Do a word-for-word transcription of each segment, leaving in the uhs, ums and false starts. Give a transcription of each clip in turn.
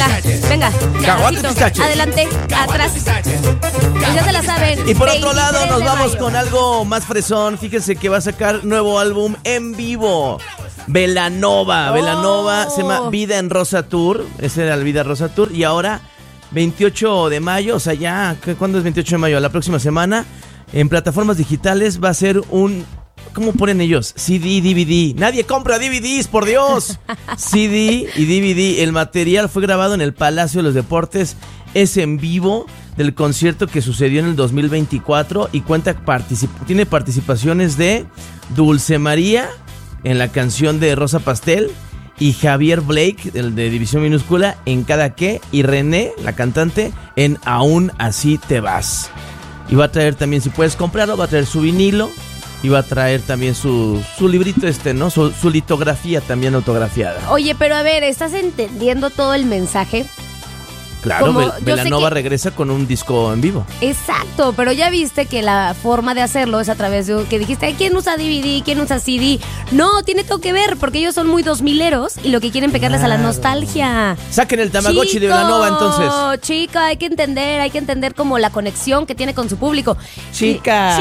Venga, venga. Caguate pistache. Adelante, atrás. Pues ya se la saben. Y por otro lado, veintitrés nos de vamos mayo. con algo más fresón. Fíjense que va a sacar nuevo álbum en vivo. Belanova. Oh. Belanova se llama Vida en Rosa Tour. Ese era el Vida en Rosa Tour. Y ahora, veintiocho de mayo, o sea, ya, ¿cuándo es veintiocho de mayo? La próxima semana, en plataformas digitales va a ser un... ¿Cómo ponen ellos? C D, D V D. Nadie compra D V Ds, por Dios. C D y D V D. El material fue grabado en el Palacio de los Deportes. Es en vivo del concierto que sucedió en el dos mil veinticuatro y cuenta particip- tiene participaciones de Dulce María en la canción de Rosa Pastel y Javier Blake, el de División Minúscula, en Cada Que, y René, la cantante, en Aún Así Te Vas. Y va a traer también, si puedes comprarlo, va a traer su vinilo. Y va a traer también su, su librito este, ¿no? Su, su litografía también autografiada. Oye, pero a ver, ¿estás entendiendo todo el mensaje? Claro, Como, Bel- yo sé Belanova que- regresa con un disco en vivo. Exacto, pero ya viste que la forma de hacerlo es a través de que dijiste, "Ay, ¿quién usa D V D? ¿Quién usa C D?" No, tiene todo que ver, porque ellos son muy dos mileros y lo que quieren pegarles a la Claro. nostalgia. Saquen el Tamagotchi de Belanova entonces. Chica, hay que entender, hay que entender como la conexión que tiene con su público. Chica.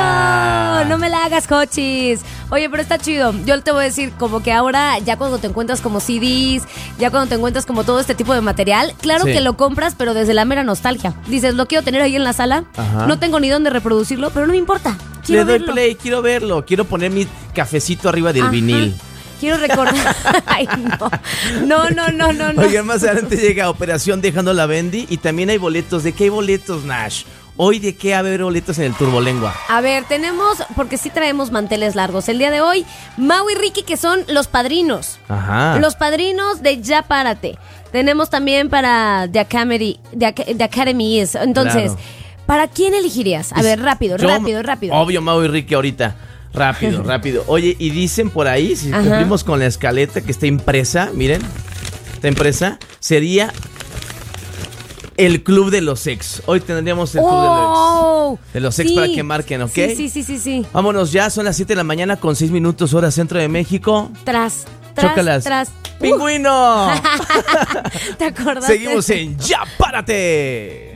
Chica, no me la hagas, cochis. Oye, pero está chido. Yo te voy a decir como que ahora, ya cuando te encuentras como C Ds, ya cuando te encuentras como todo este tipo de material, claro Sí. que lo compras, pero desde la mera nostalgia. Dices, lo quiero tener ahí en la sala, Ajá. no tengo ni dónde reproducirlo, pero no me importa. Quiero Le doy verlo. play, quiero verlo. Quiero poner mi cafecito arriba del Ajá. vinil. Quiero recordar. Ay, no. No, no, no, no, no. Oigan, más adelante llega Operación Dejando la Bendy y también hay boletos. ¿De qué hay boletos, Nash? Hoy, ¿de qué va a haber boletos en el Turbolengua? A ver, tenemos, porque sí traemos manteles largos. El día de hoy, Mau y Ricky, que son los padrinos. Ajá. Los padrinos de Ya Párate. Tenemos también para The Academy, The, Ac- The Academy Is. Entonces, Claro. ¿para quién elegirías? A ver, rápido, Yo- rápido, rápido. Obvio, Mau y Ricky ahorita. Rápido, rápido. Oye, y dicen por ahí, si Ajá. cumplimos con la escaleta que está impresa, miren, está impresa, sería el Club de los Ex. Hoy tendríamos el Club Oh, de los Ex. De los Ex sí. para que marquen, ¿ok? Sí, sí, sí, sí, sí. Vámonos ya, son las siete de la mañana con seis minutos hora centro de México. Tras, tras, Chócalas. tras. ¡Pingüino! ¿Te acordaste? Seguimos en Ya Párate.